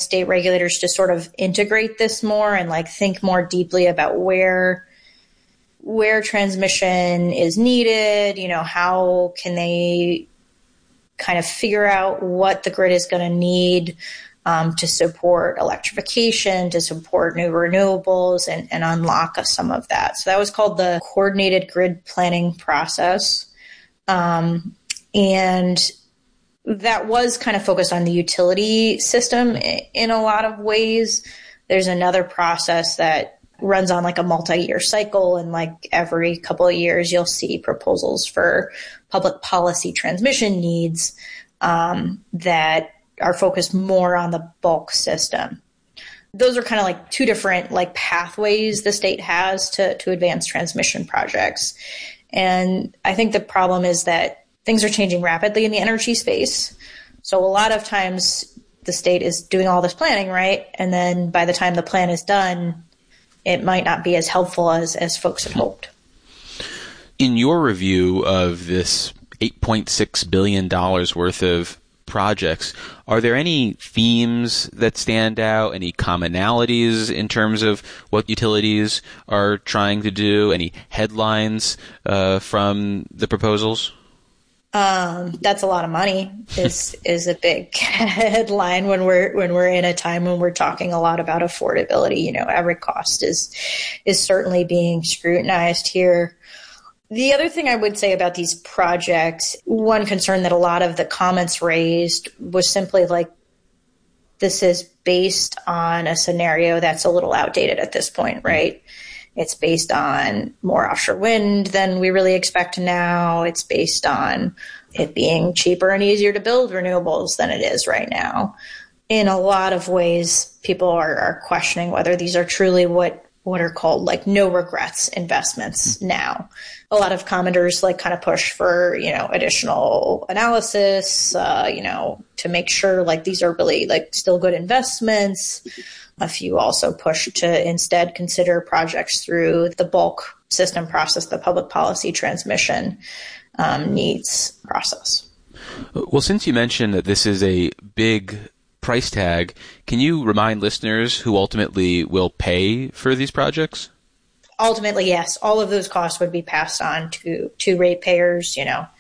state regulators to sort of integrate this more and like think more deeply about where transmission is needed, how can they kind of figure out what the grid is going to need to support electrification, to support new renewables, and unlock some of that. So that was called the Coordinated Grid Planning Process. And that was kind of focused on the utility system in a lot of ways. There's another process that runs on like a multi-year cycle, and like every couple of years you'll see proposals for public policy transmission needs that are focused more on the bulk system. Those are kind of like two different like pathways the state has to advance transmission projects. And I think the problem is that things are changing rapidly in the energy space. So a lot of times the state is doing all this planning, right? And then by the time the plan is done, it might not be as helpful as folks had hoped. In your review of this $8.6 billion worth of projects, are there any themes that stand out, any commonalities in terms of what utilities are trying to do, any headlines from the proposals? That's a lot of money is a big headline when we're in a time when we're talking a lot about affordability. Every cost is certainly being scrutinized here. The other thing I would say about these projects, one concern that a lot of the comments raised was simply like, this is based on a scenario that's a little outdated at this point, right? It's based on more offshore wind than we really expect now. It's based on it being cheaper and easier to build renewables than it is right now. In a lot of ways, people are questioning whether these are truly what are called like no regrets investments now. A lot of commenters like kind of push for, additional analysis, to make sure like these are really like still good investments. A few also push to instead consider projects through the bulk system process, the public policy transmission needs process. Well, since you mentioned that this is a big price tag, can you remind listeners who ultimately will pay for these projects? Ultimately, yes. All of those costs would be passed on to ratepayers,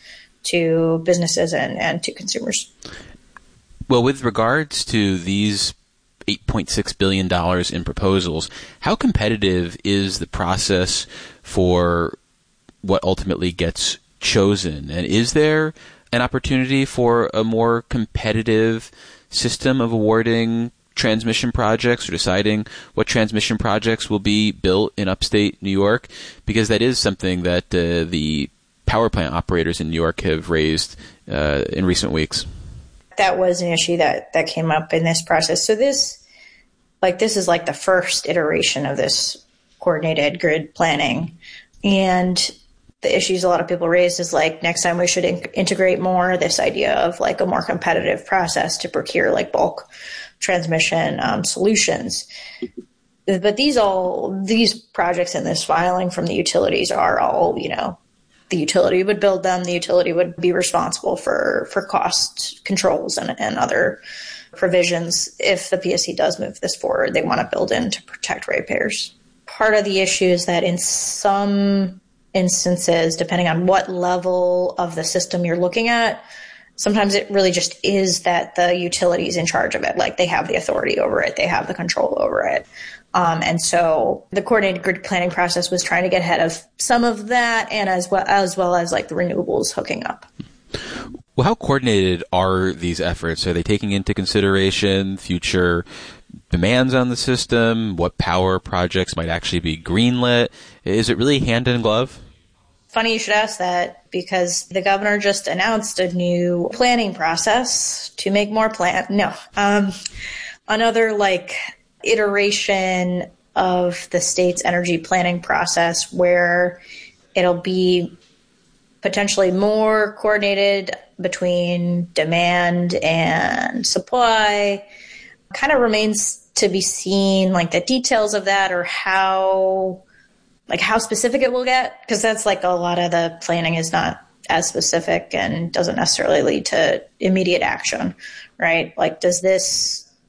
to businesses and to consumers. Well, with regards to these $8.6 billion in proposals, how competitive is the process for what ultimately gets chosen? And is there an opportunity for a more competitive system of awarding transmission projects or deciding what transmission projects will be built in upstate New York? Because that is something that the power plant operators in New York have raised in recent weeks. That was an issue that came up in this process. So this is like the first iteration of this coordinated grid planning. And the issues a lot of people raised is like, next time we should integrate more this idea of like a more competitive process to procure like bulk transmission solutions. But these projects in this filing from the utilities are all, the utility would build them. The utility would be responsible for cost controls and other provisions. If the PSC does move this forward, they want to build in to protect ratepayers. Part of the issue is that in some instances, depending on what level of the system you're looking at, sometimes it really just is that the utility is in charge of it. Like they have the authority over it. They have the control over it. And so the coordinated grid planning process was trying to get ahead of some of that, and as well as like the renewables hooking up. Well, how coordinated are these efforts? Are they taking into consideration future demands on the system, what power projects might actually be greenlit? Is it really hand in glove? Funny you should ask that, because the governor just announced a new planning process to make more another like iteration of the state's energy planning process where it'll be potentially more coordinated between demand and supply. Kind of remains to be seen, like the details of that, or how specific it will get, because that's like a lot of the planning is not as specific and doesn't necessarily lead to immediate action, right? Like, does this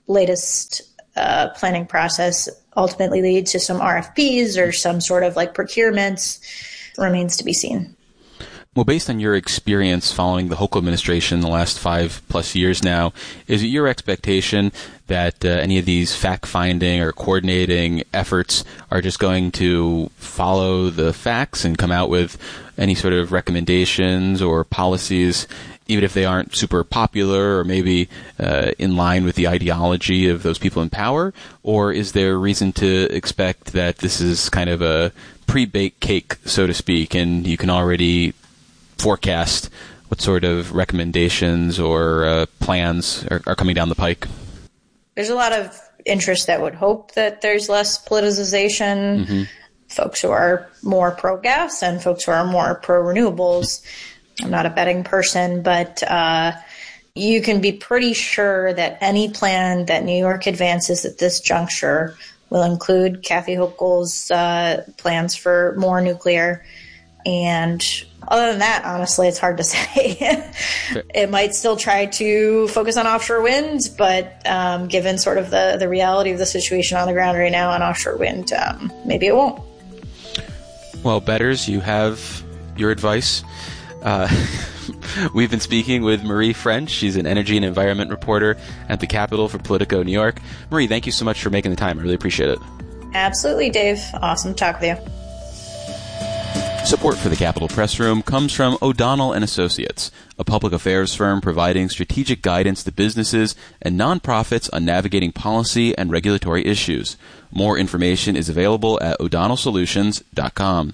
latest planning process ultimately lead to some RFPs or some sort of like procurements remains to be seen. Well, based on your experience following the Hochul administration in the last 5+ years now, is it your expectation that any of these fact-finding or coordinating efforts are just going to follow the facts and come out with any sort of recommendations or policies, even if they aren't super popular or maybe in line with the ideology of those people in power? Or is there reason to expect that this is kind of a pre-baked cake, so to speak, and you can already forecast what sort of recommendations or plans are coming down the pike? There's a lot of interest that would hope that there's less politicization. Mm-hmm. Folks who are more pro-gas and folks who are more pro-renewables. I'm not a betting person, but you can be pretty sure that any plan that New York advances at this juncture will include Kathy Hochul's plans for more nuclear. And other than that, honestly, it's hard to say. It might still try to focus on offshore wind, but given sort of the reality of the situation on the ground right now on offshore wind, maybe it won't. Well, bettors, you have your advice. We've been speaking with Marie French. She's an energy and environment reporter at the Capitol for Politico New York. Marie, thank you so much for making the time. I really appreciate it. Absolutely, Dave. Awesome to talk with you. Support for the Capitol Press Room comes from O'Donnell & Associates, a public affairs firm providing strategic guidance to businesses and nonprofits on navigating policy and regulatory issues. More information is available at o'donnellsolutions.com.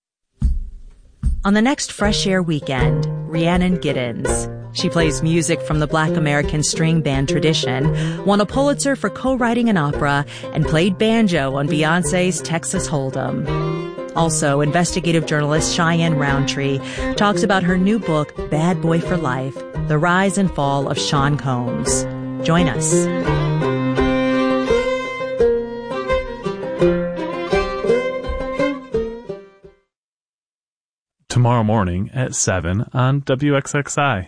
On the next Fresh Air weekend, Rhiannon Giddens. She plays music from the Black American string band tradition, won a Pulitzer for co-writing an opera, and played banjo on Beyoncé's Texas Hold'em. Also, investigative journalist Cheyenne Roundtree talks about her new book, Bad Boy for Life, The Rise and Fall of Sean Combs. Join us. Tomorrow morning at 7 on WXXI.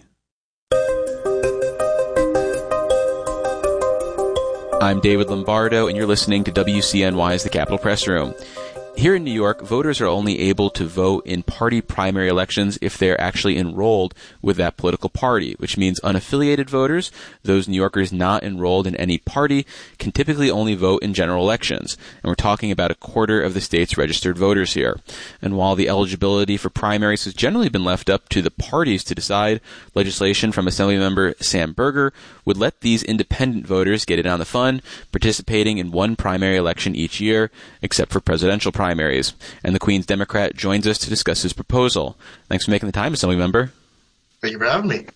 I'm David Lombardo, and you're listening to WCNY's The Capitol Press Room. Here in New York, voters are only able to vote in party primary elections if they're actually enrolled with that political party, which means unaffiliated voters, those New Yorkers not enrolled in any party, can typically only vote in general elections. And we're talking about a quarter of the state's registered voters here. And while the eligibility for primaries has generally been left up to the parties to decide, legislation from Assemblymember Sam Berger would let these independent voters get in on the fun, participating in one primary election each year, except for presidential primaries. And the Queens Democrat joins us to discuss his proposal. Thanks for making the time, Assemblymember. Thank you for having me.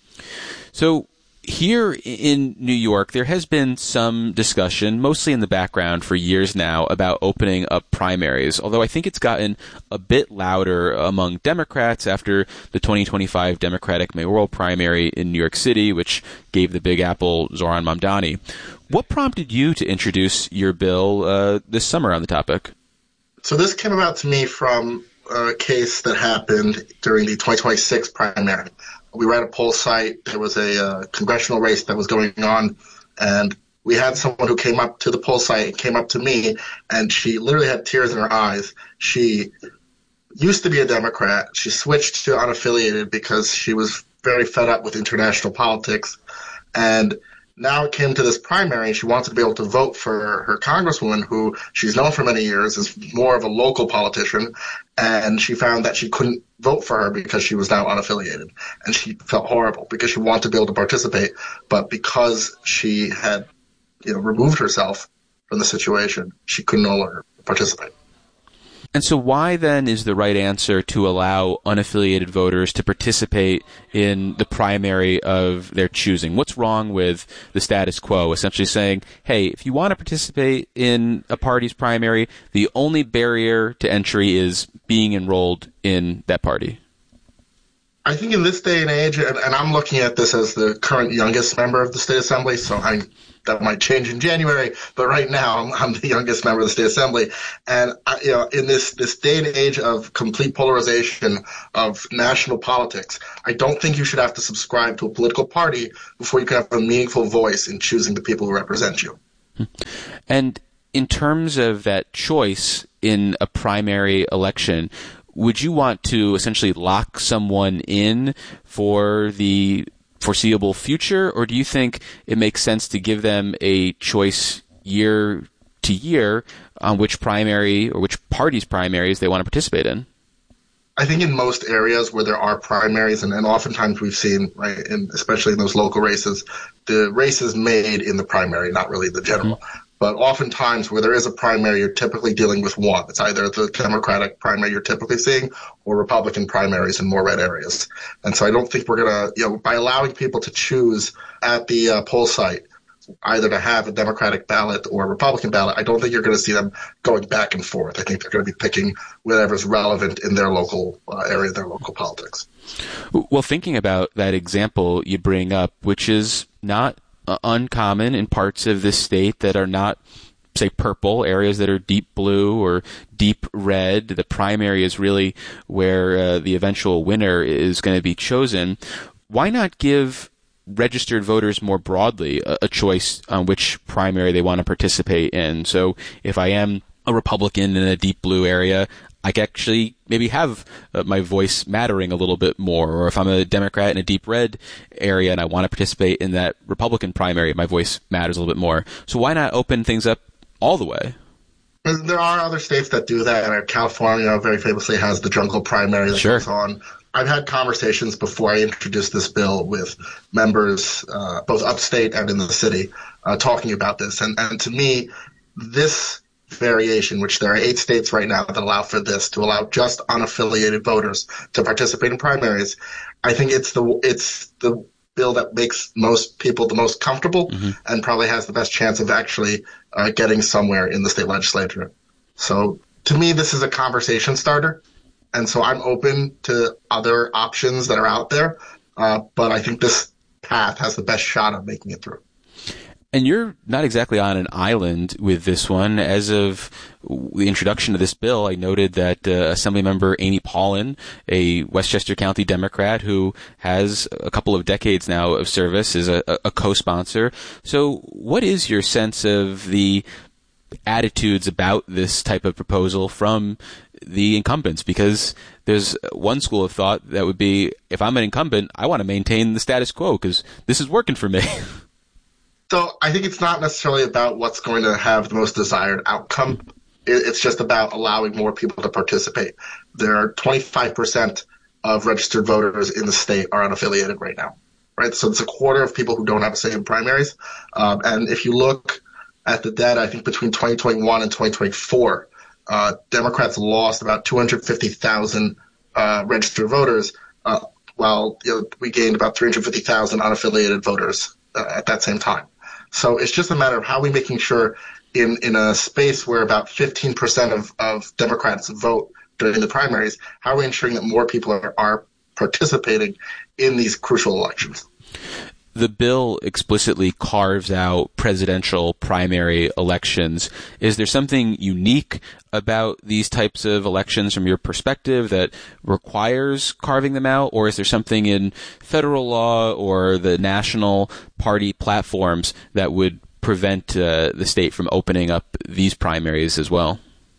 So, here in New York, there has been some discussion, mostly in the background for years now, about opening up primaries, although I think it's gotten a bit louder among Democrats after the 2025 Democratic mayoral primary in New York City, which gave the Big Apple Zohran Mamdani. What prompted you to introduce your bill this summer on the topic? So this came about to me from a case that happened during the 2026 primary. We were at a poll site. There was a congressional race that was going on, and we had someone who came up to the poll site and came up to me, and she literally had tears in her eyes. She used to be a Democrat. She switched to unaffiliated because she was very fed up with international politics, and now it came to this primary, and she wanted to be able to vote for her congresswoman, who she's known for many years is more of a local politician, and she found that she couldn't vote for her because she was now unaffiliated. And she felt horrible because she wanted to be able to participate, but because she had removed herself from the situation, she could no longer participate. And so why then is the right answer to allow unaffiliated voters to participate in the primary of their choosing? What's wrong with the status quo, essentially saying, hey, if you want to participate in a party's primary, the only barrier to entry is being enrolled in that party? I think in this day and age, and I'm looking at this as the current youngest member of the State Assembly, so I That might change in January, but right now I'm the youngest member of the state assembly. And, in this day and age of complete polarization of national politics, I don't think you should have to subscribe to a political party before you can have a meaningful voice in choosing the people who represent you. And in terms of that choice in a primary election, would you want to essentially lock someone in for the foreseeable future, or do you think it makes sense to give them a choice year to year on which primary or which party's primaries they want to participate in? I think in most areas where there are primaries, and oftentimes we've seen, right, especially in those local races, the race is made in the primary, not really the general. Mm-hmm. But oftentimes where there is a primary, you're typically dealing with one. It's either the Democratic primary you're typically seeing or Republican primaries in more red areas. And so I don't think we're going to, by allowing people to choose at the poll site, either to have a Democratic ballot or a Republican ballot, I don't think you're going to see them going back and forth. I think they're going to be picking whatever's relevant in their local area, their local politics. Well, thinking about that example you bring up, which is not uncommon in parts of this state that are not, say, purple, areas that are deep blue or deep red. The primary is really where the eventual winner is going to be chosen. Why not give registered voters more broadly a choice on which primary they want to participate in? So if I am a Republican in a deep blue area, I can actually maybe have my voice mattering a little bit more. Or if I'm a Democrat in a deep red area and I want to participate in that Republican primary, my voice matters a little bit more. So why not open things up all the way? There are other states that do that, and California very famously has the jungle primary that goes on. I've had conversations before I introduced this bill with members, both upstate and in the city, talking about this. And to me, this variation, which there are 8 states right now that allow for this, to allow just unaffiliated voters to participate in primaries, I think it's the bill that makes most people the most comfortable and probably has the best chance of actually getting somewhere in the state legislature. So to me, this is a conversation starter. And so I'm open to other options that are out there. But I think this path has the best shot of making it through. And you're not exactly on an island with this one. As of the introduction of this bill, I noted that Assemblymember Amy Paulin, a Westchester County Democrat who has a couple of decades now of service, is a co-sponsor. So what is your sense of the attitudes about this type of proposal from the incumbents? Because there's one school of thought that would be, if I'm an incumbent, I want to maintain the status quo because this is working for me. So I think it's not necessarily about what's going to have the most desired outcome. It's just about allowing more people to participate. There are 25% of registered voters in the state are unaffiliated right now, right? So it's a quarter of people who don't have a say in primaries. And if you look at the data, I think between 2021 and 2024, Democrats lost about 250,000 registered voters, while we gained about 350,000 unaffiliated voters at that same time. So it's just a matter of how we're making sure in a space where about 15% of Democrats vote during the primaries, how are we ensuring that more people are participating in these crucial elections? The bill explicitly carves out presidential primary elections. Is there something unique about these types of elections from your perspective that requires carving them out, or is there something in federal law or the national party platforms that would prevent the state from opening up these primaries as well?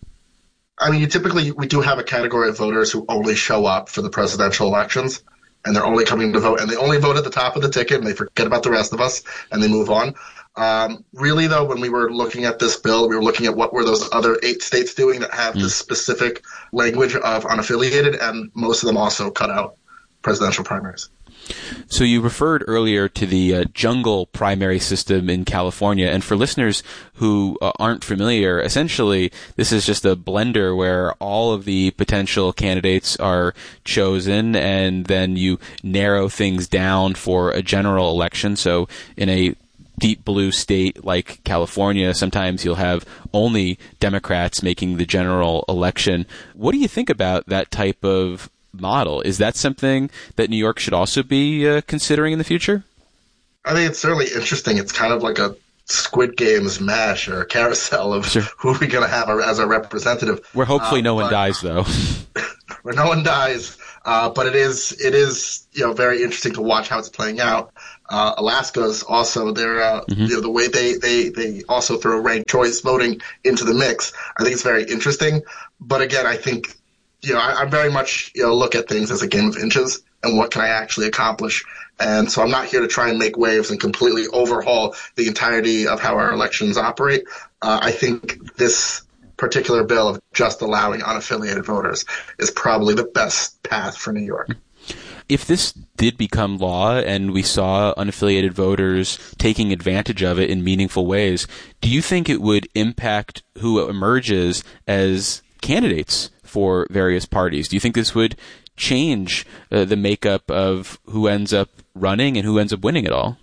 I mean, we do have a category of voters who only show up for the presidential elections. And they're only coming to vote, and they only vote at the top of the ticket, and they forget about the rest of us, and they move on. Really, though, when we were looking at this bill, we were looking at what were those other 8 states doing that have this specific language of unaffiliated, and most of them also cut out presidential primaries. So you referred earlier to the jungle primary system in California, and for listeners who aren't familiar, essentially this is just a blender where all of the potential candidates are chosen, and then you narrow things down for a general election. So in a deep blue state like California, sometimes you'll have only Democrats making the general election. What do you think about that type of model? Is that something that New York should also be considering in the future? I think it's certainly interesting. It's kind of like a Squid Games, MASH, or Carousel of who are we going to have as a representative. Where hopefully no one dies, though. Where no one dies. But it is very interesting to watch how it's playing out. Alaska's also the way they also throw ranked choice voting into the mix. I think it's very interesting. But again, I think, I very much, look at things as a game of inches and what can I actually accomplish. And so I'm not here to try and make waves and completely overhaul the entirety of how our elections operate. I think this particular bill of just allowing unaffiliated voters is probably the best path for New York. If this did become law and we saw unaffiliated voters taking advantage of it in meaningful ways, do you think it would impact who emerges as candidates for various parties? Do you think this would change the makeup of who ends up running and who ends up winning it all?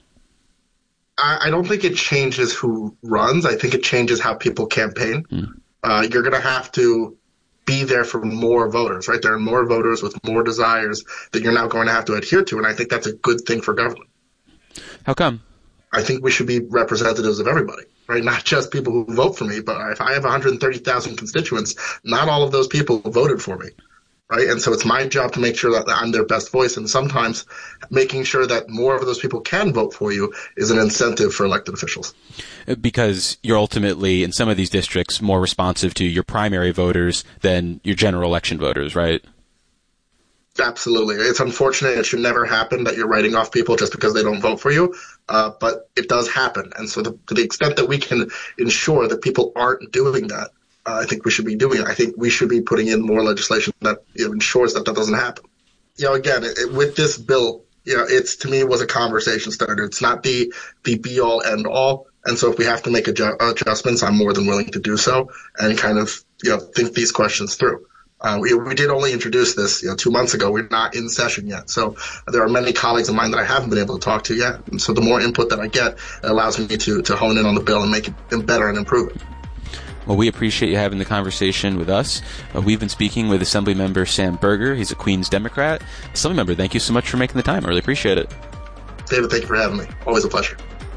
I don't think it changes who runs. I think it changes how people campaign. You're going to have to be there for more voters, right? There are more voters with more desires that you're now going to have to adhere to, and I think that's a good thing for government. How come? I think we should be representatives of everybody, right? Not just people who vote for me, but if I have 130,000 constituents, not all of those people voted for me. Right? And so it's my job to make sure that I'm their best voice, and sometimes making sure that more of those people can vote for you is an incentive for elected officials. Because you're ultimately, in some of these districts, more responsive to your primary voters than your general election voters, right? Absolutely. It's unfortunate. It should never happen that you're writing off people just because they don't vote for you, but it does happen. And so to the extent that we can ensure that people aren't doing that, I think we should be doing it. I think we should be putting in more legislation that ensures that doesn't happen. Again, with this bill, it's, to me, was a conversation starter. It's not the be all end all. And so if we have to make adjustments, I'm more than willing to do so and kind of, think these questions through. We did only introduce this, 2 months ago. We're not in session yet. So there are many colleagues of mine that I haven't been able to talk to yet. And so the more input that I get, it allows me to hone in on the bill and make it better and improve it. Well, we appreciate you having the conversation with us. We've been speaking with Assemblymember Sam Berger. He's a Queens Democrat. Assemblymember, thank you so much for making the time. I really appreciate it. David, thank you for having me. Always a pleasure.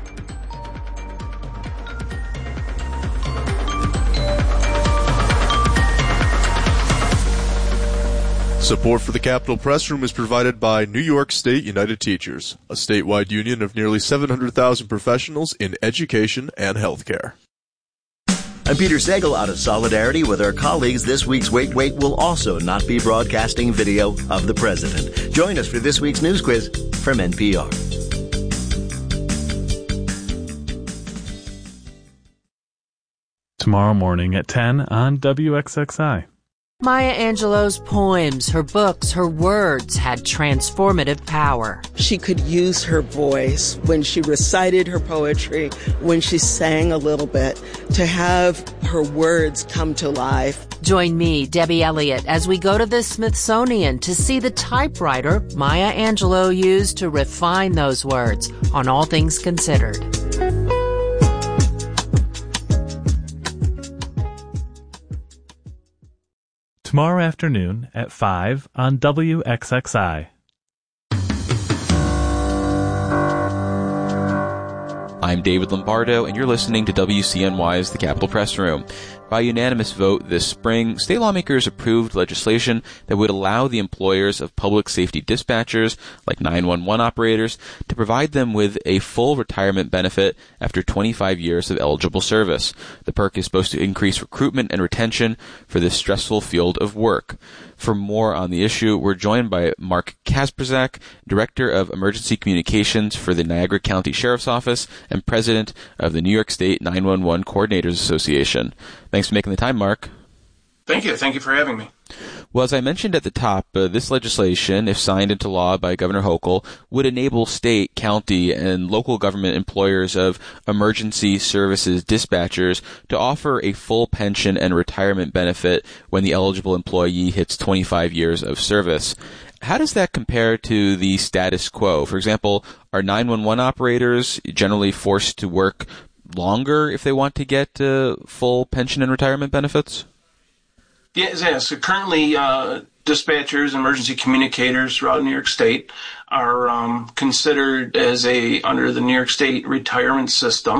Support for the Capitol Press Room is provided by New York State United Teachers, a statewide union of nearly 700,000 professionals in education and healthcare. I'm Peter Sagal. Out of solidarity with our colleagues, this week's Wait Wait will also not be broadcasting video of the president. Join us for this week's news quiz from NPR. Tomorrow morning at 10 on WXXI. Maya Angelou's poems, her books, her words had transformative power. She could use her voice when she recited her poetry, when she sang a little bit, to have her words come to life. Join me, Debbie Elliott, as we go to the Smithsonian to see the typewriter Maya Angelou used to refine those words on All Things Considered. Tomorrow afternoon at 5 on WXXI. I'm David Lombardo, and you're listening to WCNY's The Capitol Press Room. By unanimous vote this spring, state lawmakers approved legislation that would allow the employers of public safety dispatchers, like 911 operators, to provide them with a full retirement benefit after 25 years of eligible service. The perk is supposed to increase recruitment and retention for this stressful field of work. For more on the issue, we're joined by Mark Kasperzak, Director of Emergency Communications for the Niagara County Sheriff's Office and President of the New York State 911 Coordinators Association. Thanks for making the time, Mark. Thank you. Thank you for having me. Well, as I mentioned at the top, this legislation, if signed into law by Governor Hochul, would enable state, county, and local government employers of emergency services dispatchers to offer a full pension and retirement benefit when the eligible employee hits 25 years of service. How does that compare to the status quo? For example, are 911 operators generally forced to work longer if they want to get full pension and retirement benefits? Yes. So currently, dispatchers, emergency communicators throughout New York State are considered as under the New York State retirement system.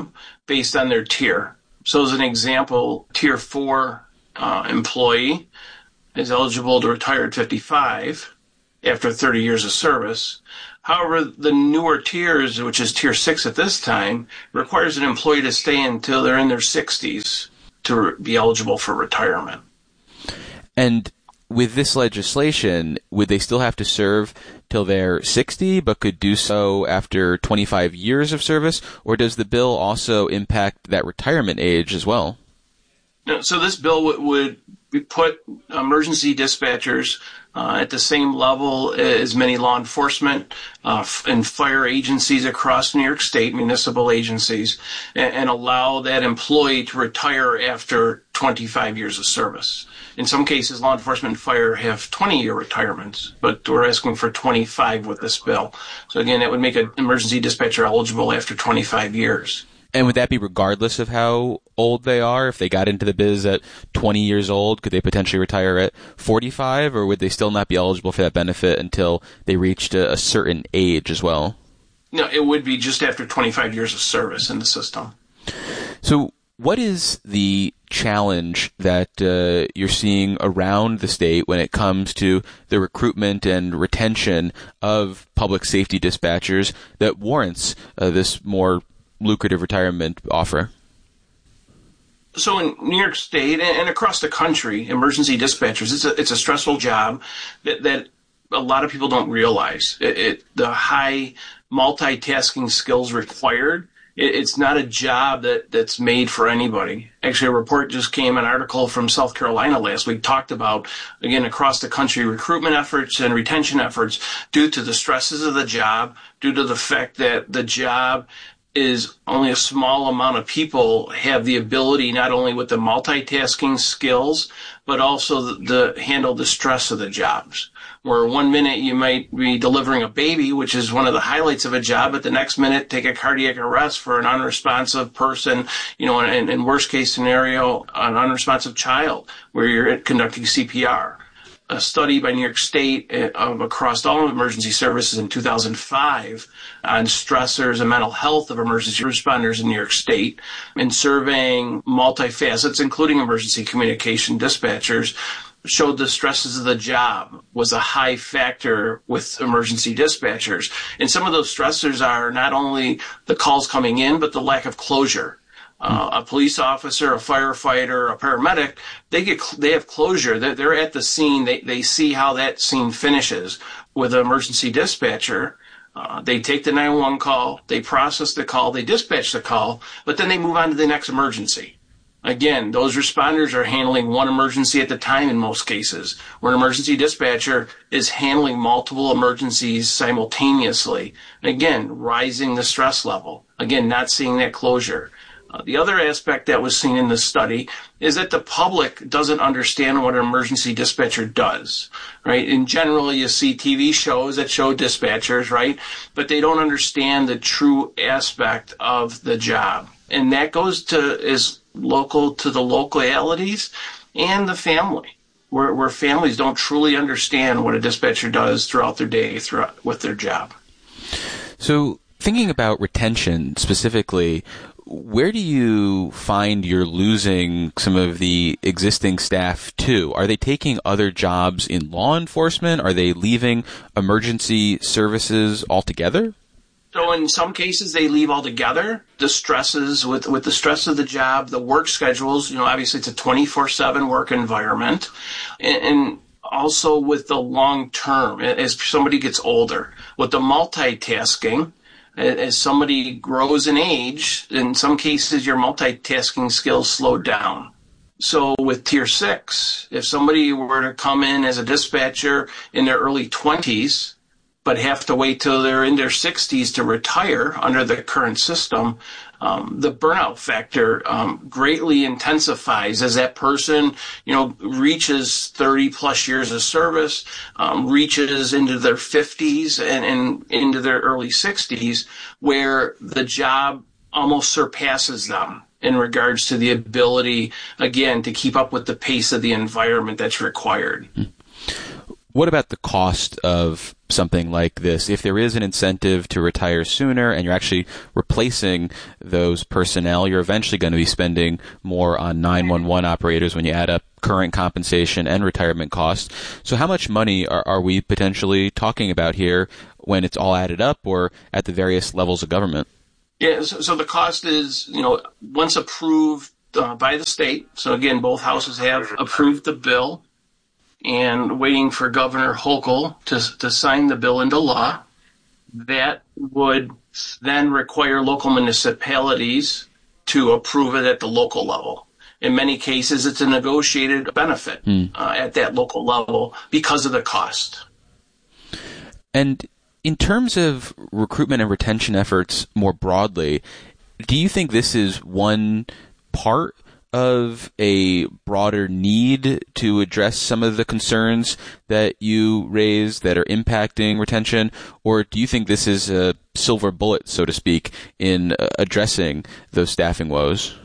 based on their tier. So as an example, Tier 4 employee is eligible to retire at 55 after 30 years of service. However, the newer tiers, which is Tier 6 at this time, requires an employee to stay until they're in their 60s to be eligible for retirement. And with this legislation, would they still have to serve till they're 60, but could do so after 25 years of service? Or does the bill also impact that retirement age as well? No, so this bill would put emergency dispatchers at the same level as many law enforcement and fire agencies across New York State, municipal agencies, and allow that employee to retire after 25 years of service. In some cases, law enforcement and fire have 20-year retirements, but we're asking for 25 with this bill. So again, it would make an emergency dispatcher eligible after 25 years. And would that be regardless of how old they are? If they got into the biz at 20 years old, could they potentially retire at 45, or would they still not be eligible for that benefit until they reached a certain age as well? No, it would be just after 25 years of service in the system. So what is the challenge that you're seeing around the state when it comes to the recruitment and retention of public safety dispatchers that warrants this more lucrative retirement offer? So in New York State and across the country, emergency dispatchers, it's a stressful job that a lot of people don't realize. The high multitasking skills required, it's not a job that's made for anybody. Actually, a report just came, an article from South Carolina last week, talked about, again, across the country, recruitment efforts and retention efforts due to the stresses of the job, due to the fact that the job is only a small amount of people have the ability, not only with the multitasking skills, but also to handle the stress of the jobs. Where 1 minute you might be delivering a baby, which is one of the highlights of a job, but the next minute take a cardiac arrest for an unresponsive person, in worst case scenario, an unresponsive child, where you're conducting CPR. A study by New York State across all emergency services in 2005 on stressors and mental health of emergency responders in New York State, and surveying multifacets, including emergency communication dispatchers, showed the stresses of the job was a high factor with emergency dispatchers. And some of those stressors are not only the calls coming in, but the lack of closure. A police officer, a firefighter, a paramedic, they have closure. They're at the scene. They see how that scene finishes. With an emergency dispatcher, they take the 911 call, they process the call, they dispatch the call, but then they move on to the next emergency. Again, those responders are handling one emergency at a time in most cases, where an emergency dispatcher is handling multiple emergencies simultaneously. Again, rising the stress level. Again, not seeing that closure. The other aspect that was seen in the study is that the public doesn't understand what an emergency dispatcher does, right? In general, you see TV shows that show dispatchers, right? But they don't understand the true aspect of the job. And that is local to the localities and the family, where families don't truly understand what a dispatcher does throughout their day with their job. So thinking about retention specifically, where do you find you're losing some of the existing staff to? Are they taking other jobs in law enforcement? Are they leaving emergency services altogether? So in some cases, they leave altogether. The stresses with the stress of the job, the work schedules, obviously it's a 24/7 work environment. And also with the long term, as somebody gets older, with the multitasking, as somebody grows in age, in some cases your multitasking skills slow down. So with Tier 6, if somebody were to come in as a dispatcher in their early 20s, but have to wait till they're in their 60s to retire under the current system, the burnout factor greatly intensifies as that person, reaches 30 plus years of service, reaches into their 50s and into their early 60s, where the job almost surpasses them in regards to the ability, again, to keep up with the pace of the environment that's required. What about the cost of something like this? If there is an incentive to retire sooner and you're actually replacing those personnel, you're eventually going to be spending more on 911 operators when you add up current compensation and retirement costs. So how much money are we potentially talking about here when it's all added up or at the various levels of government? Yeah, so the cost is, once approved by the state. So again, both houses have approved the bill and waiting for Governor Hochul to sign the bill into law. That would then require local municipalities to approve it at the local level. In many cases, it's a negotiated benefit at that local level because of the cost. And in terms of recruitment and retention efforts more broadly, do you think this is one part of a broader need to address some of the concerns that you raised that are impacting retention, or do you think this is a silver bullet, so to speak, in addressing those staffing woes?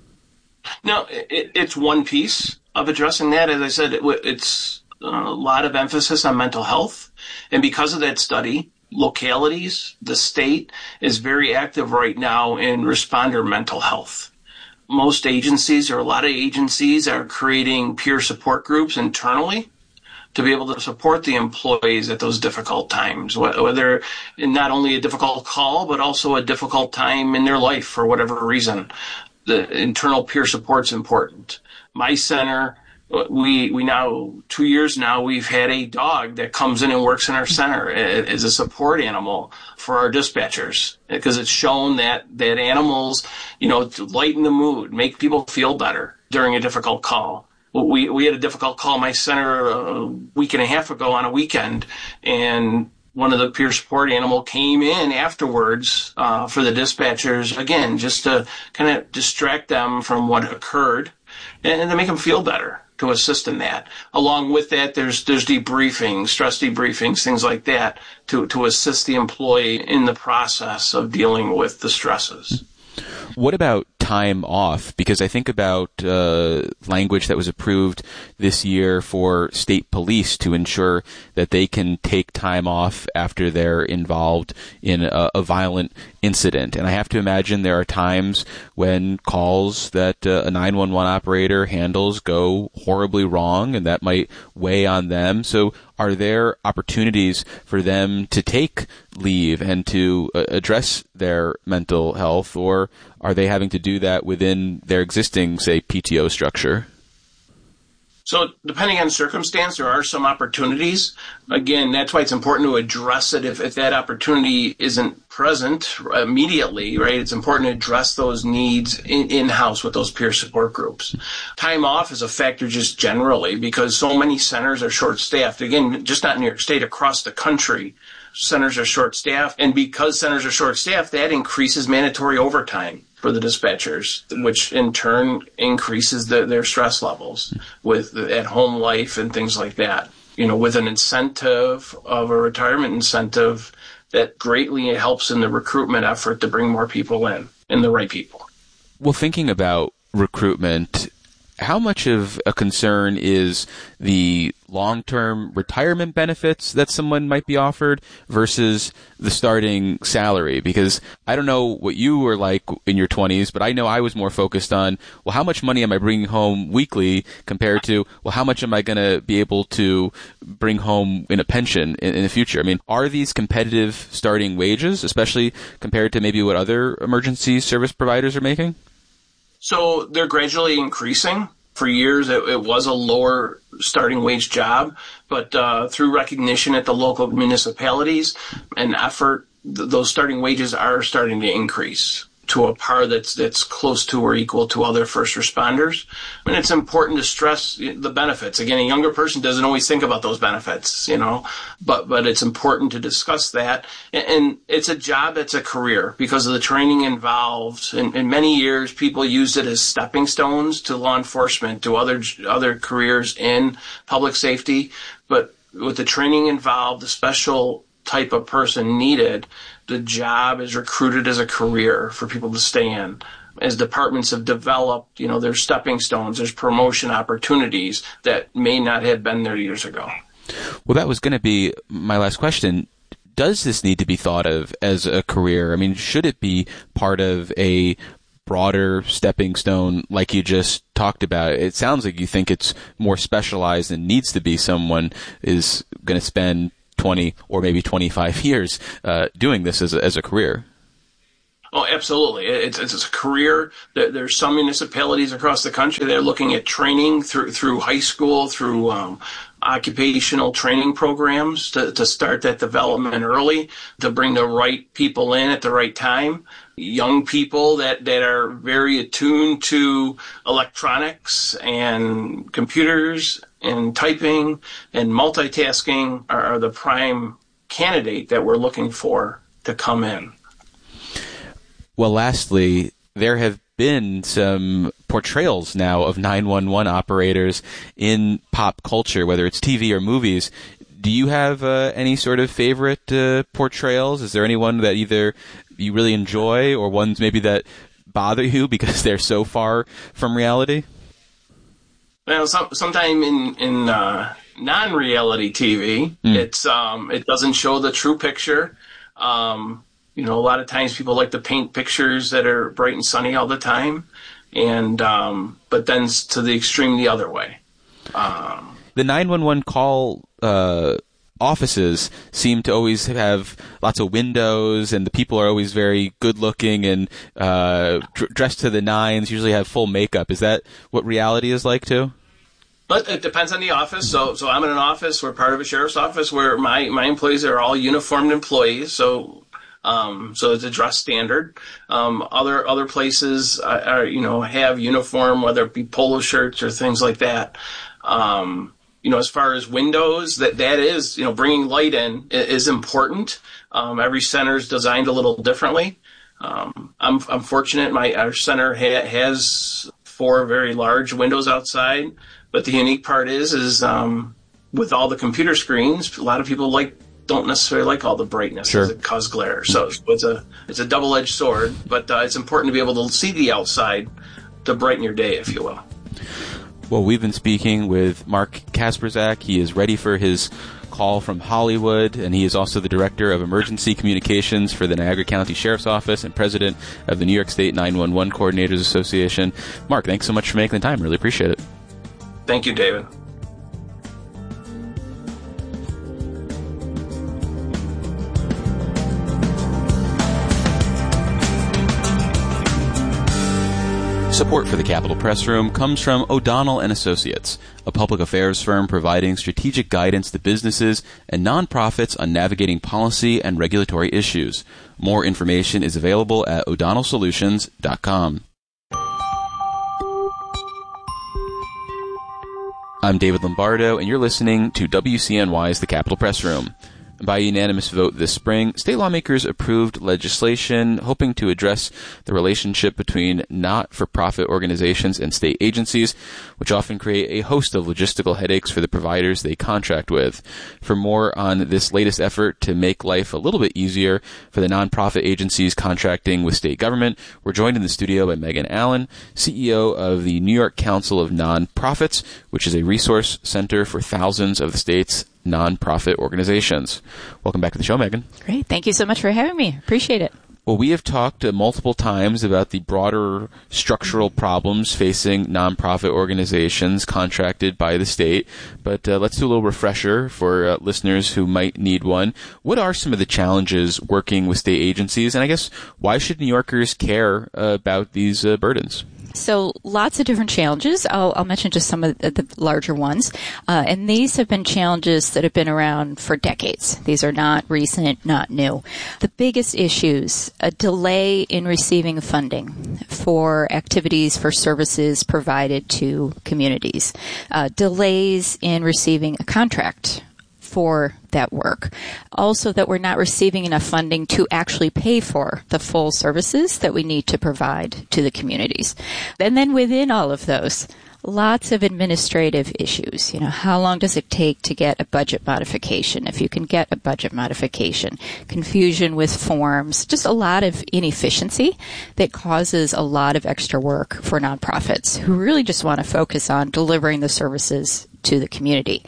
No, it's one piece of addressing that. As I said, it's a lot of emphasis on mental health, and because of that study, localities, the state is very active right now in responder mental health. Most agencies, or a lot of agencies, are creating peer support groups internally to be able to support the employees at those difficult times, whether not only a difficult call, but also a difficult time in their life for whatever reason. The internal peer support's important. My center, we now, 2 years now, we've had a dog that comes in and works in our center as a support animal for our dispatchers, because it's shown that animals, to lighten the mood, make people feel better during a difficult call. We had a difficult call in my center a week and a half ago on a weekend, and one of the peer support animal came in afterwards for the dispatchers, again, just to kind of distract them from what occurred and to make them feel better, to assist in that. Along with that, there's debriefings, stress debriefings, things like that, to assist the employee in the process of dealing with the stresses. What about time off? Because I think about language that was approved this year for state police to ensure that they can take time off after they're involved in a violent incident. And I have to imagine there are times when calls that a 911 operator handles go horribly wrong, and that might weigh on them. So are there opportunities for them to take leave and to address their mental health, or are they having to do that within their existing, say, PTO structure? So depending on circumstance, there are some opportunities. Again, that's why it's important to address it if that opportunity isn't present immediately, right? It's important to address those needs in-house with those peer support groups. Time off is a factor just generally because so many centers are short-staffed. Again, just not in New York State, across the country, centers are short-staffed. And because centers are short-staffed, that increases mandatory overtime for the dispatchers, which in turn increases their stress levels with at-home life and things like that. With an incentive of a retirement incentive that greatly helps in the recruitment effort to bring more people in, and the right people. Well, thinking about recruitment, how much of a concern is the long-term retirement benefits that someone might be offered versus the starting salary? Because I don't know what you were like in your 20s, but I know I was more focused on, well, how much money am I bringing home weekly compared to, well, how much am I going to be able to bring home in a pension in the future? I mean, are these competitive starting wages, especially compared to maybe what other emergency service providers are making? So they're gradually increasing. For years, it was a lower starting wage job, but through recognition at the local municipalities and effort, those starting wages are starting to increase to a par that's close to or equal to other first responders. And it's important to stress the benefits. Again, a younger person doesn't always think about those benefits, but it's important to discuss that. And it's a job that's a career because of the training involved. In many years, people used it as stepping stones to law enforcement, to other careers in public safety. But with the training involved, the special type of person needed, the job is recruited as a career for people to stay in. As departments have developed, there's stepping stones, there's promotion opportunities that may not have been there years ago. Well, that was going to be my last question. Does this need to be thought of as a career? I mean, should it be part of a broader stepping stone like you just talked about? It sounds like you think it's more specialized and needs to be someone is going to spend 20 or maybe 25 years doing this as a career. Oh, absolutely. It's a career. There's some municipalities across the country that are looking at training through high school, through occupational training programs to start that development early, to bring the right people in at the right time. Young people that are very attuned to electronics and computers and typing and multitasking are the prime candidate that we're looking for to come in. Well, lastly, there have been some portrayals now of 911 operators in pop culture, whether it's TV or movies. Do you have any sort of favorite portrayals? Is there anyone that either you really enjoy or ones maybe that bother you because they're so far from reality? Well, sometime in non-reality TV, it doesn't show the true picture. A lot of times people like to paint pictures that are bright and sunny all the time, and but then to the extreme the other way. The 911 call offices seem to always have lots of windows, and the people are always very good-looking and dressed to the nines, usually have full makeup. Is that what reality is like, too? But it depends on the office. So I'm in an office. We're part of a sheriff's office where my employees are all uniformed employees, so it's a dress standard. Other places are have uniform, whether it be polo shirts or things like that. As far as windows, that is, bringing light in is important. Every center is designed a little differently. I'm fortunate. Our center has 4 very large windows outside, but the unique part is with all the computer screens, a lot of people don't necessarily like all the brightness. Sure. It causes glare. So it's a double-edged sword, but it's important to be able to see the outside to brighten your day, if you will. Well, we've been speaking with Mark Kasperzak. He is ready for his call from Hollywood, and he is also the Director of Emergency Communications for the Niagara County Sheriff's Office and President of the New York State 911 Coordinators Association. Mark, thanks so much for making the time. Really appreciate it. Thank you, David. Support for the Capitol Press Room comes from O'Donnell & Associates, a public affairs firm providing strategic guidance to businesses and nonprofits on navigating policy and regulatory issues. More information is available at o'donnellsolutions.com. I'm David Lombardo, and you're listening to WCNY's The Capitol Press Room. By unanimous vote this spring, state lawmakers approved legislation hoping to address the relationship between not-for-profit organizations and state agencies, which often create a host of logistical headaches for the providers they contract with. For more on this latest effort to make life a little bit easier for the nonprofit agencies contracting with state government, we're joined in the studio by Megan Allen, CEO of the New York Council of Nonprofits, which is a resource center for thousands of the state's nonprofit organizations. Welcome back to the show, Megan. Great. Thank you so much for having me. Appreciate it. Well, we have talked multiple times about the broader structural problems facing nonprofit organizations contracted by the state, but let's do a little refresher for listeners who might need one. What are some of the challenges working with state agencies, and I guess why should New Yorkers care about these burdens? So lots of different challenges. I'll mention just some of the larger ones. And these have been challenges that have been around for decades. These are not recent, not new. The biggest issues, a delay in receiving funding for activities for services provided to communities, delays in receiving a contract for that work. Also that we're not receiving enough funding to actually pay for the full services that we need to provide to the communities. And then within all of those, lots of administrative issues. How long does it take to get a budget modification? If you can get a budget modification, confusion with forms, just a lot of inefficiency that causes a lot of extra work for nonprofits who really just want to focus on delivering the services to the community.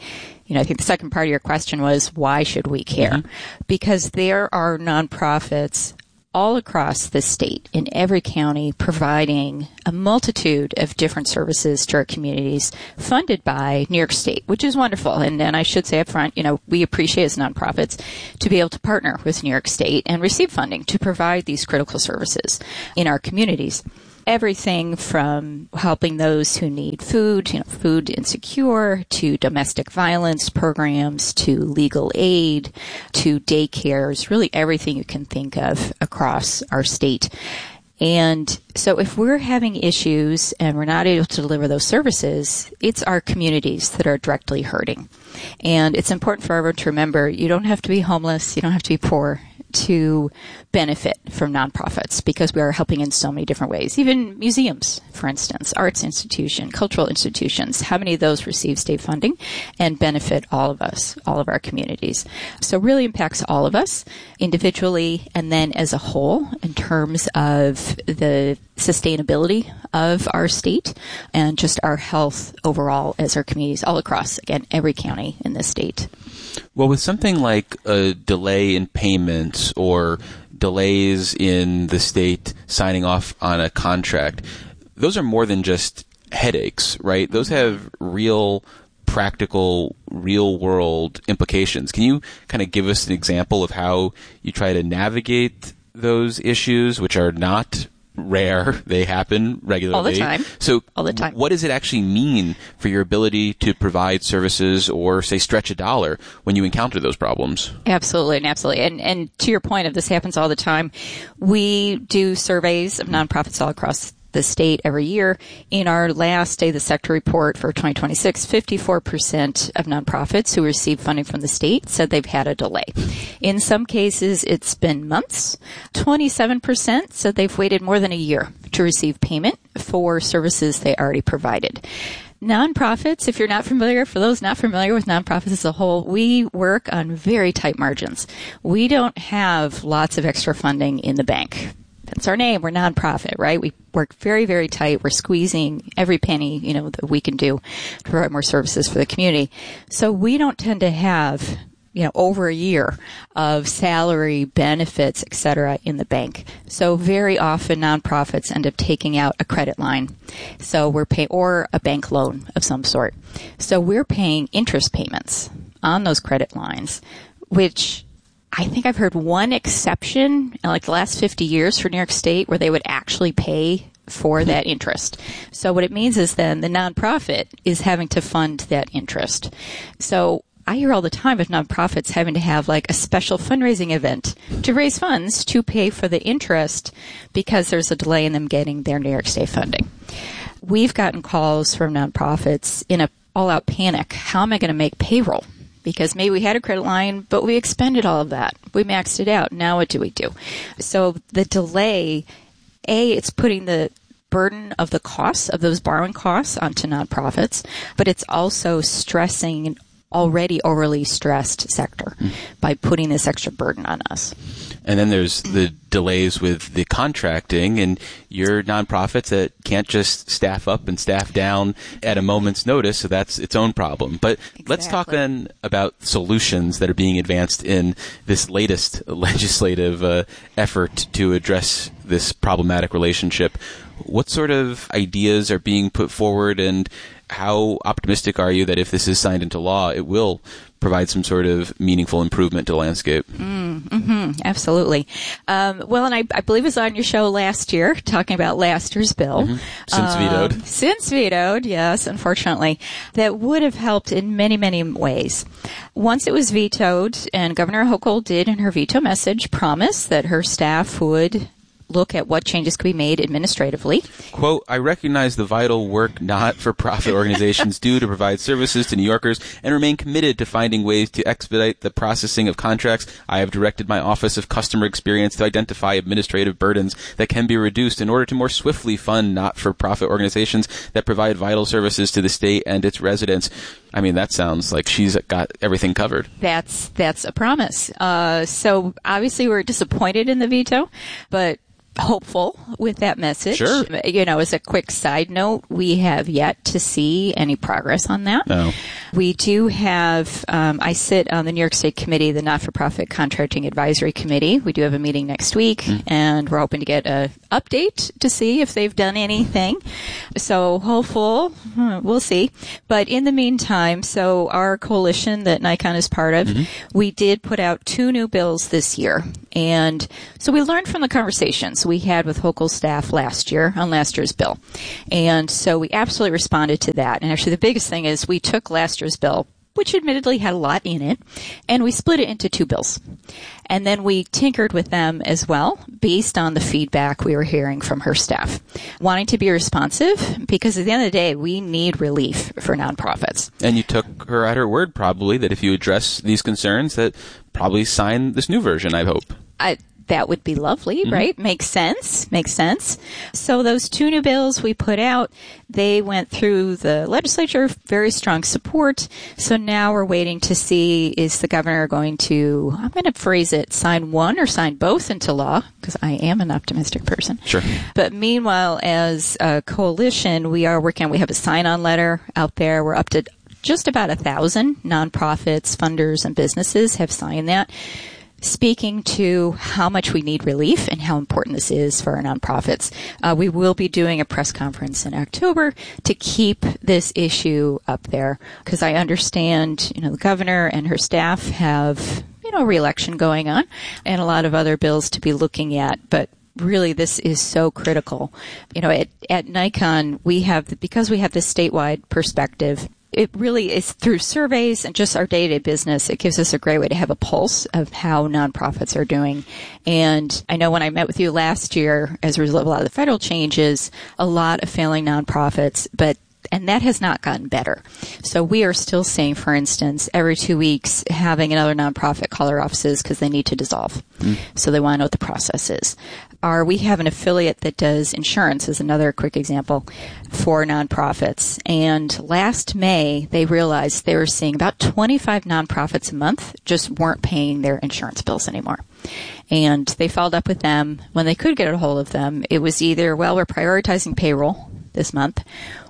I think the second part of your question was, why should we care? Mm-hmm. Because there are nonprofits all across the state, in every county, providing a multitude of different services to our communities, funded by New York State, which is wonderful. And I should say up front, we appreciate as nonprofits to be able to partner with New York State and receive funding to provide these critical services in our communities. Everything from helping those who need food, food insecure, to domestic violence programs, to legal aid, to daycares, really everything you can think of across our state. And so if we're having issues and we're not able to deliver those services, it's our communities that are directly hurting. And it's important for everyone to remember, you don't have to be homeless, you don't have to be poor to benefit from nonprofits, because we are helping in so many different ways. Even museums, for instance, arts institutions, cultural institutions, how many of those receive state funding and benefit all of us, all of our communities? So it really impacts all of us individually and then as a whole in terms of the sustainability of our state and just our health overall as our communities all across, again, every county in this state. Well, with something like a delay in payments or delays in the state signing off on a contract, those are more than just headaches, right? Those have real practical, real-world implications. Can you kind of give us an example of how you try to navigate those issues, which are not rare? They happen regularly. All the time. So all the time. What does it actually mean for your ability to provide services or, say, stretch a dollar when you encounter those problems? Absolutely. And to your point of this happens all the time, we do surveys of nonprofits all across the state every year. In our last State of the Sector report for 2026, 54% of nonprofits who receive funding from the state said they've had a delay. In some cases, it's been months. 27% said they've waited more than a year to receive payment for services they already provided. Nonprofits, if you're not familiar, for those not familiar with nonprofits as a whole, we work on very tight margins. We don't have lots of extra funding in the bank. That's our name. We're nonprofit, right? We work very, very tight. We're squeezing every penny, that we can do to provide more services for the community. So we don't tend to have, over a year of salary, benefits, et cetera, in the bank. So very often nonprofits end up taking out a credit line. So we're paying, or a bank loan of some sort. So we're paying interest payments on those credit lines, which I think I've heard one exception in the last 50 years for New York State where they would actually pay for that interest. So what it means is then the nonprofit is having to fund that interest. So I hear all the time of nonprofits having to have a special fundraising event to raise funds to pay for the interest because there's a delay in them getting their New York State funding. We've gotten calls from nonprofits in a all-out panic. How am I going to make payroll? Because maybe we had a credit line, but we expended all of that. We maxed it out. Now what do we do? So the delay, it's putting the burden of the costs of those borrowing costs onto nonprofits, but it's also stressing an already overly stressed sector by putting this extra burden on us. And then there's the delays with the contracting, and your nonprofits that can't just staff up and staff down at a moment's notice, so that's its own problem. But Let's talk then about solutions that are being advanced in this latest legislative effort to address this problematic relationship. What sort of ideas are being put forward, and how optimistic are you that if this is signed into law, it will provide some sort of meaningful improvement to the landscape? Absolutely. Well, and I believe it was on your show last year, talking about last year's bill. Since vetoed. Since vetoed, yes, unfortunately. That would have helped in many, many ways. Once it was vetoed, and Governor Hochul did in her veto message promise that her staff would look at what changes could be made administratively. Quote, I recognize the vital work not-for-profit organizations do to provide services to New Yorkers and remain committed to finding ways to expedite the processing of contracts. I have directed my Office of Customer Experience to identify administrative burdens that can be reduced in order to more swiftly fund not-for-profit organizations that provide vital services to the state and its residents. I mean, that sounds like she's got everything covered. That's a promise. So obviously we're disappointed in the veto, but hopeful with that message. Sure. As a quick side note, we have yet to see any progress on that. No. We do have, I sit on the New York State Committee, the Not-for-Profit Contracting Advisory Committee. We do have a meeting next week, and we're hoping to get an update to see if they've done anything. So hopeful, we'll see. But in the meantime, so our coalition that Nikon is part of, we did put out 2 new bills this year. And so we learned from the conversations we had with Hochul staff last year on last year's bill. And so we absolutely responded to that. And actually the biggest thing is we took last year's bill, which admittedly had a lot in it, and we split it into 2 bills. And then we tinkered with them as well based on the feedback we were hearing from her staff, wanting to be responsive because at the end of the day, we need relief for nonprofits. And you took her at her word probably that if you address these concerns, that probably sign this new version, I hope. That would be lovely, right? Makes sense. So those 2 new bills we put out, they went through the legislature, very strong support. So now we're waiting to see, is the governor going to, I'm going to phrase it, sign one or sign both into law, because I am an optimistic person. Sure. But meanwhile, as a coalition, we are working, we have a sign-on letter out there. We're up to just about 1,000 nonprofits, funders, and businesses have signed that, speaking to how much we need relief and how important this is for our nonprofits. We will be doing a press conference in October to keep this issue up there because I understand, the governor and her staff have, a re-election going on and a lot of other bills to be looking at, but really this is so critical. At Nikon, because we have this statewide perspective, it really is through surveys and just our day-to-day business. It gives us a great way to have a pulse of how nonprofits are doing. And I know when I met with you last year, as a result of a lot of the federal changes, a lot of failing nonprofits, and that has not gotten better. So we are still seeing, for instance, every 2 weeks having another nonprofit call our offices because they need to dissolve. So they want to know what the process is. We have an affiliate that does insurance, is another quick example, for nonprofits. And last May, they realized they were seeing about 25 nonprofits a month just weren't paying their insurance bills anymore. And they followed up with them. When they could get a hold of them, it was either, well, we're prioritizing payroll this month,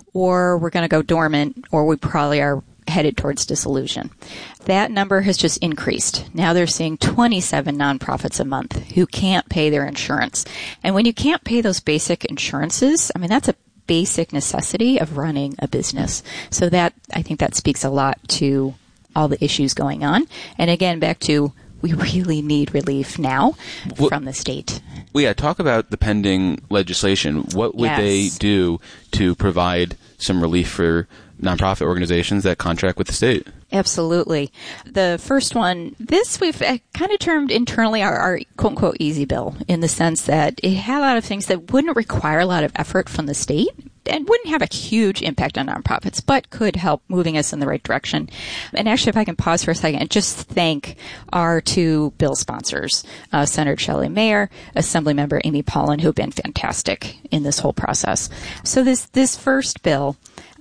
or we're going to go dormant, or we probably are headed towards dissolution. That number has just increased. Now they're seeing 27 nonprofits a month who can't pay their insurance. And when you can't pay those basic insurances, that's a basic necessity of running a business. So I think that speaks a lot to all the issues going on. And again, back to we really need relief now from the state. Well, yeah, talk about the pending legislation. What would they do to provide some relief for nonprofit organizations that contract with the state? Absolutely. The first one, this we've kind of termed internally our quote-unquote easy bill, in the sense that it had a lot of things that wouldn't require a lot of effort from the state and wouldn't have a huge impact on nonprofits, but could help moving us in the right direction. And actually, if I can pause for a second and just thank our 2 bill sponsors, Senator Shelley Mayer, Assemblymember Amy Paulin, who have been fantastic in this whole process. So this first bill,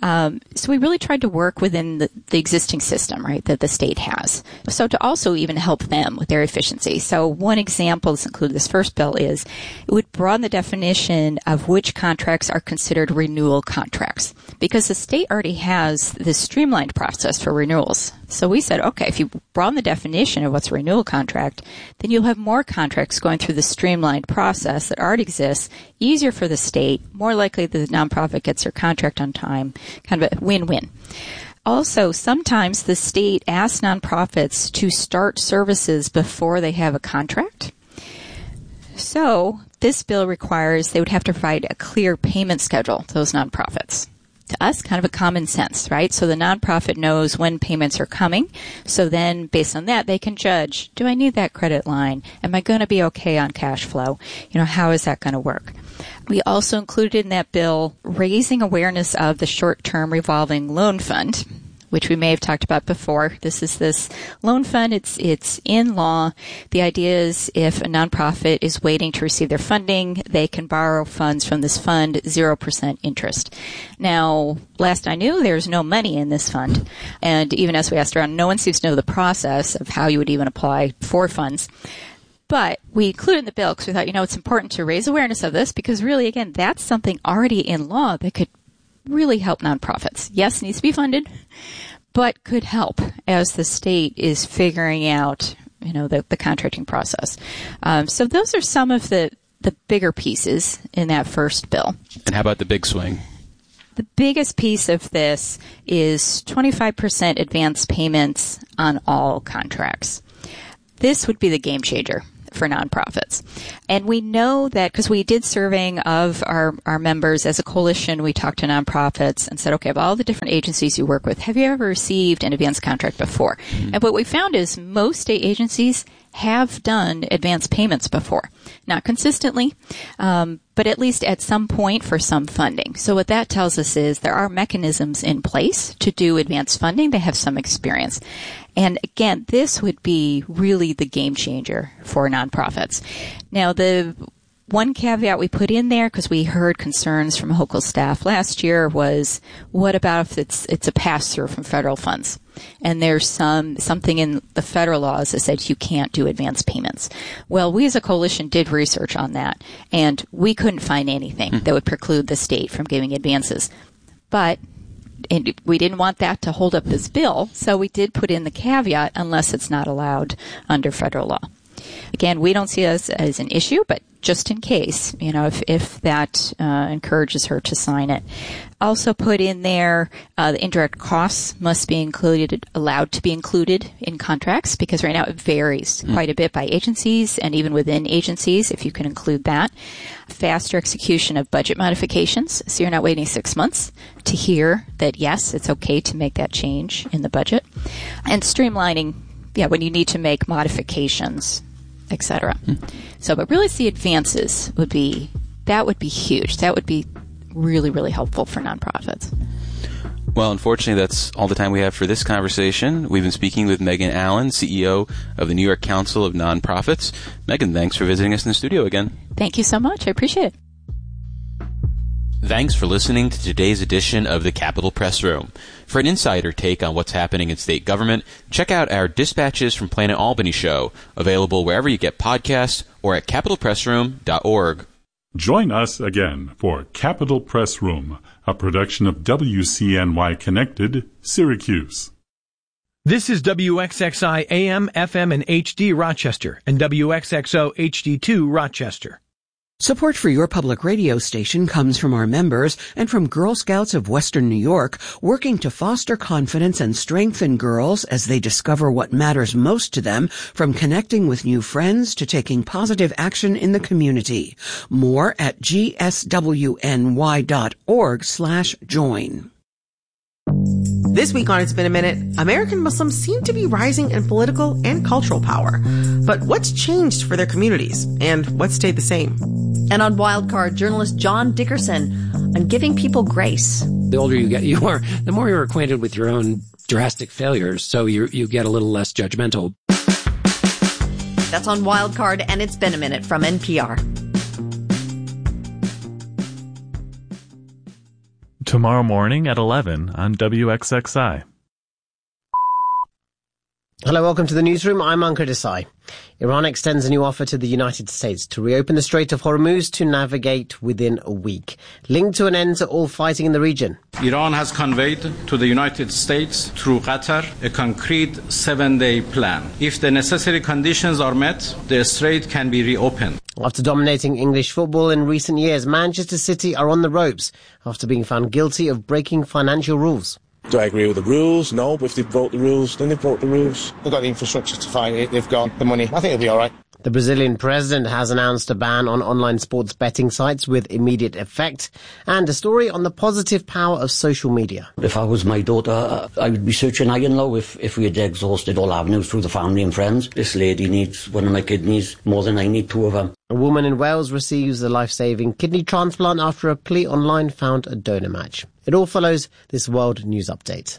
so we really tried to work within the existing system, right, that the state has. So to also even help them with their efficiency. So one example that's included in this first bill is it would broaden the definition of which contracts are considered renewal contracts, because the state already has this streamlined process for renewals. So we said, okay, if you broaden the definition of what's a renewal contract, then you'll have more contracts going through the streamlined process that already exists, easier for the state, more likely the nonprofit gets their contract on time, kind of a win-win. Also, sometimes the state asks nonprofits to start services before they have a contract. So this bill requires they would have to provide a clear payment schedule to those nonprofits. To us, kind of a common sense, right? So the nonprofit knows when payments are coming. So then, based on that, they can judge, do I need that credit line? Am I going to be okay on cash flow? How is that going to work? We also included in that bill raising awareness of the short-term revolving loan fund, which we may have talked about before. This is this loan fund. It's in law. The idea is if a nonprofit is waiting to receive their funding, they can borrow funds from this fund, 0% interest. Now, last I knew, there's no money in this fund. And even as we asked around, no one seems to know the process of how you would even apply for funds. But we included in the bill because we thought, it's important to raise awareness of this because really, again, that's something already in law that could really help nonprofits. Yes, it needs to be funded, but could help as the state is figuring out, the contracting process. So those are some of the bigger pieces in that first bill. And how about the big swing? The biggest piece of this is 25% advance payments on all contracts. This would be the game changer for nonprofits. And we know that because we did surveying of our members as a coalition, we talked to nonprofits and said, okay, of all the different agencies you work with, have you ever received an advance contract before? Mm-hmm. And what we found is most state agencies have done advance payments before. Not consistently, but at least at some point for some funding. So what that tells us is there are mechanisms in place to do advance funding. They have some experience. And again, this would be really the game changer for nonprofits. Now, the one caveat we put in there, because we heard concerns from Hochul staff last year, was what about if it's a pass-through from federal funds? And there's something in the federal laws that said you can't do advance payments. Well, we as a coalition did research on that, and we couldn't find anything that would preclude the state from giving advances. But we didn't want that to hold up this bill, so we did put in the caveat unless it's not allowed under federal law. Again, we don't see it as an issue, but just in case, if that encourages her to sign it. Also put in there the indirect costs must be allowed to be included in contracts, because right now it varies quite a bit by agencies and even within agencies, if you can include that. Faster execution of budget modifications, so you're not waiting 6 months to hear that, yes, it's okay to make that change in the budget. And streamlining, when you need to make modifications, etc. So, but really the advances would be huge. That would be really, really helpful for nonprofits. Well, unfortunately, that's all the time we have for this conversation. We've been speaking with Megan Allen, CEO of the New York Council of Nonprofits. Megan, thanks for visiting us in the studio again. Thank you so much. I appreciate it. Thanks for listening to today's edition of the Capitol Press Room. For an insider take on what's happening in state government, check out our Dispatches from Planet Albany show, available wherever you get podcasts or at capitolpressroom.org. Join us again for Capitol Press Room, a production of WCNY Connected, Syracuse. This is WXXI AM, FM, and HD Rochester, and WXXO HD2 Rochester. Support for your public radio station comes from our members and from Girl Scouts of Western New York, working to foster confidence and strengthen girls as they discover what matters most to them, from connecting with new friends to taking positive action in the community. More at gswny.org/join. This week on It's Been a Minute, American Muslims seem to be rising in political and cultural power. But what's changed for their communities, and what stayed the same? And on Wildcard, journalist John Dickerson on giving people grace. The older you get, the more you're acquainted with your own drastic failures, so you get a little less judgmental. That's on Wildcard, and It's Been a Minute from NPR. Tomorrow morning at 11 on WXXI. Hello, welcome to the newsroom. I'm Ankur Desai. Iran extends a new offer to the United States to reopen the Strait of Hormuz to navigate within a week, linked to an end to all fighting in the region. Iran has conveyed to the United States through Qatar a concrete 7-day plan. If the necessary conditions are met, the strait can be reopened. After dominating English football in recent years, Manchester City are on the ropes after being found guilty of breaking financial rules. Do I agree with the rules? No, but if they've broke the rules, then they've broke the rules. They've got the infrastructure to fight it, they've got the money. I think it'll be all right. The Brazilian president has announced a ban on online sports betting sites with immediate effect, and a story on the positive power of social media. If I was my daughter, I would be searching high and low if we had exhausted all avenues through the family and friends. This lady needs one of my kidneys more than I need two of them. A woman in Wales receives a life-saving kidney transplant after a plea online found a donor match. It all follows this World News Update.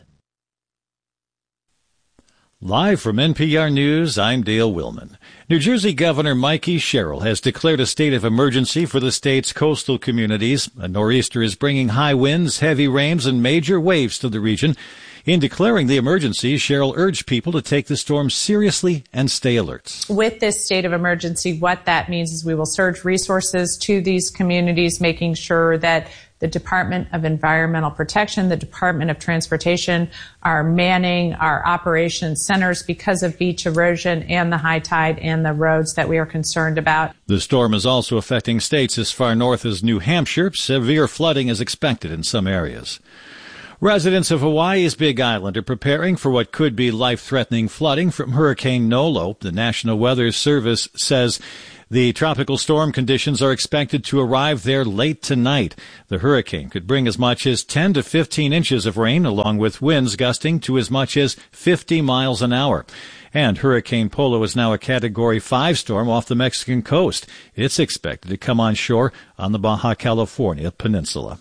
Live from NPR News, I'm Dale Willman. New Jersey Governor Mikey Sherrill has declared a state of emergency for the state's coastal communities. A nor'easter is bringing high winds, heavy rains, and major waves to the region. In declaring the emergency, Sherrill urged people to take the storm seriously and stay alert. With this state of emergency, what that means is we will surge resources to these communities, making sure that The Department of Environmental Protection, the Department of Transportation are manning our operations centers because of beach erosion and the high tide and the roads that we are concerned about. The storm is also affecting states as far north as New Hampshire. Severe flooding is expected in some areas. Residents of Hawaii's Big Island are preparing for what could be life-threatening flooding from Hurricane Nolo. The National Weather Service says the tropical storm conditions are expected to arrive there late tonight. The hurricane could bring as much as 10 to 15 inches of rain, along with winds gusting to as much as 50 miles an hour. And Hurricane Polo is now a Category 5 storm off the Mexican coast. It's expected to come on shore on the Baja California Peninsula.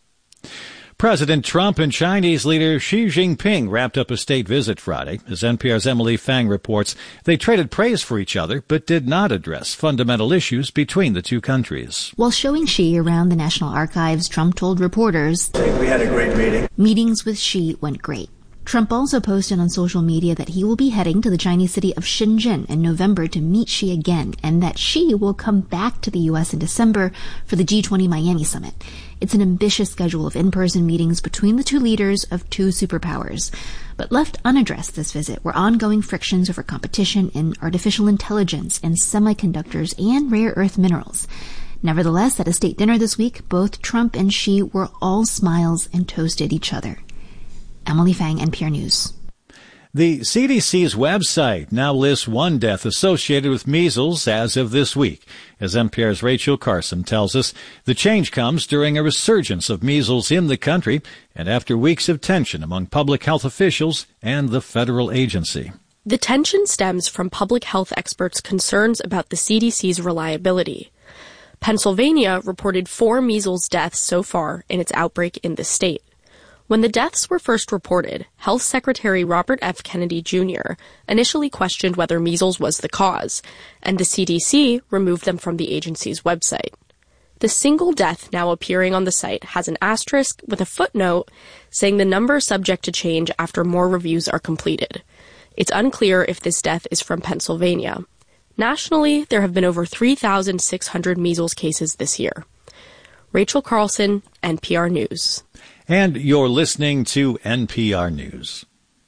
President Trump and Chinese leader Xi Jinping wrapped up a state visit Friday. As NPR's Emily Fang reports, they traded praise for each other, but did not address fundamental issues between the two countries. While showing Xi around the National Archives, Trump told reporters, I think we had a great meeting. Meetings with Xi went great. Trump also posted on social media that he will be heading to the Chinese city of Shenzhen in November to meet Xi again, and that Xi will come back to the U.S. in December for the G20 Miami summit. It's an ambitious schedule of in-person meetings between the two leaders of two superpowers. But left unaddressed this visit were ongoing frictions over competition in artificial intelligence and semiconductors and rare earth minerals. Nevertheless, at a state dinner this week, both Trump and Xi were all smiles and toasted each other. Emily Fang, NPR News. The CDC's website now lists one death associated with measles as of this week. As NPR's Rachel Carson tells us, the change comes during a resurgence of measles in the country and after weeks of tension among public health officials and the federal agency. The tension stems from public health experts' concerns about the CDC's reliability. Pennsylvania reported 4 measles deaths so far in its outbreak in the state. When the deaths were first reported, Health Secretary Robert F. Kennedy Jr. initially questioned whether measles was the cause, and the CDC removed them from the agency's website. The single death now appearing on the site has an asterisk with a footnote saying the number is subject to change after more reviews are completed. It's unclear if this death is from Pennsylvania. Nationally, there have been over 3,600 measles cases this year. Rachel Carlson, NPR News. And you're listening to NPR News.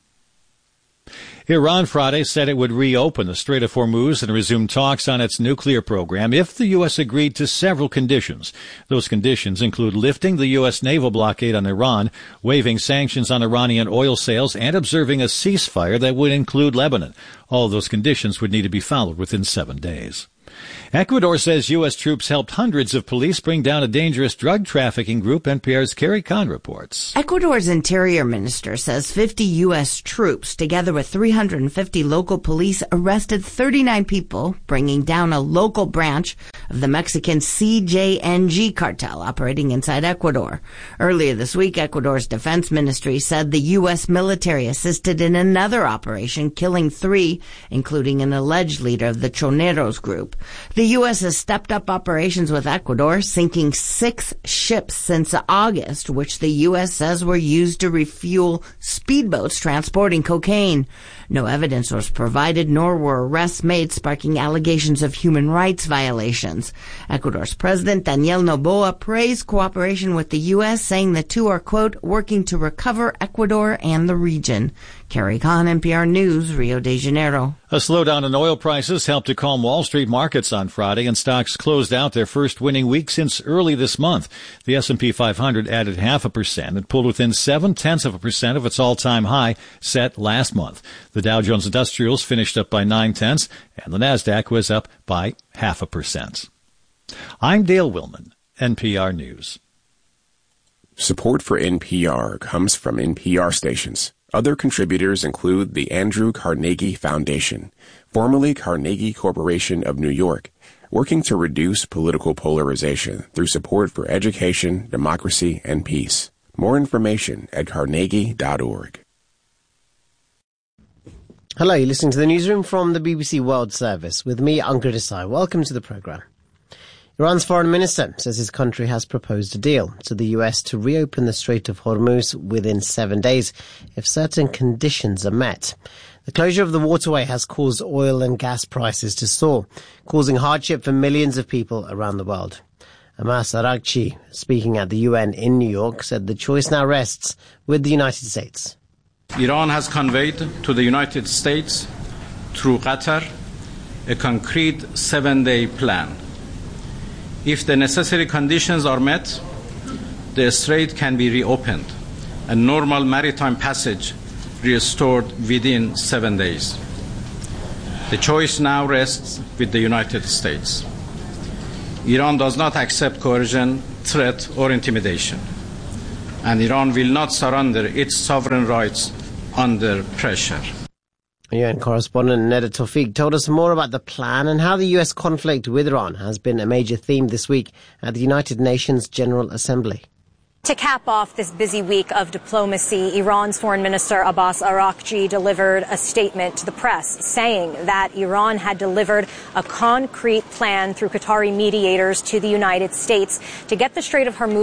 Iran Friday said it would reopen the Strait of Hormuz and resume talks on its nuclear program if the U.S. agreed to several conditions. Those conditions include lifting the U.S. naval blockade on Iran, waiving sanctions on Iranian oil sales, and observing a ceasefire that would include Lebanon. All of those conditions would need to be followed within 7 days. Ecuador says U.S. troops helped hundreds of police bring down a dangerous drug trafficking group. NPR's Carrie Kahn reports. Ecuador's interior minister says 50 U.S. troops, together with 350 local police, arrested 39 people, bringing down a local branch of the Mexican CJNG cartel operating inside Ecuador. Earlier this week, Ecuador's defense ministry said the U.S. military assisted in another operation, killing 3, including an alleged leader of the Choneros group. The U.S. has stepped up operations with Ecuador, sinking 6 ships since August, which the U.S. says were used to refuel speedboats transporting cocaine. No evidence was provided, nor were arrests made, sparking allegations of human rights violations. Ecuador's President Daniel Noboa praised cooperation with the U.S., saying the two are, quote, working to recover Ecuador and the region. Carrie Kahn, NPR News, Rio de Janeiro. A slowdown in oil prices helped to calm Wall Street markets on Friday, and stocks closed out their first winning week since early this month. The S&P 500 added 0.5% and pulled within 0.7% of its all-time high set last month. The Dow Jones Industrials finished up by 0.9, and the Nasdaq was up by 0.5%. I'm Dale Willman, NPR News. Support for NPR comes from NPR stations. Other contributors include the Andrew Carnegie Foundation, formerly Carnegie Corporation of New York, working to reduce political polarization through support for education, democracy, and peace. More information at carnegie.org. Hello, you're listening to the newsroom from the BBC World Service with me, Ankur Desai. Welcome to the programme. Iran's foreign minister says his country has proposed a deal to the US to reopen the Strait of Hormuz within 7 days if certain conditions are met. The closure of the waterway has caused oil and gas prices to soar, causing hardship for millions of people around the world. Abbas Araghchi, speaking at the UN in New York, said the choice now rests with the United States. Iran has conveyed to the United States through Qatar a concrete 7-day plan. If the necessary conditions are met, the strait can be reopened and normal maritime passage restored within 7 days. The choice now rests with the United States. Iran does not accept coercion, threat, or intimidation, and Iran will not surrender its sovereign rights under pressure. UN correspondent Neda Tawfiq told us more about the plan and how the US conflict with Iran has been a major theme this week at the United Nations General Assembly. To cap off this busy week of diplomacy, Iran's Foreign Minister Abbas Araghchi delivered a statement to the press saying that Iran had delivered a concrete plan through Qatari mediators to the United States to get the Strait of Hormuz